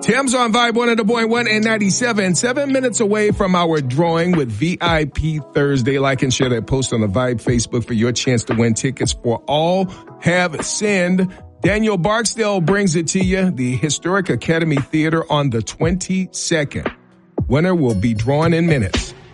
Tim's on Vibe 100.1 and 97, 7 minutes away from our drawing with VIP Thursday. Like and share that post on the Vibe Facebook for your chance to win tickets for All Have Sinned. Daniel Barksdale brings it to you, the Historic Academy Theater on the 22nd. Winner will be drawn in minutes.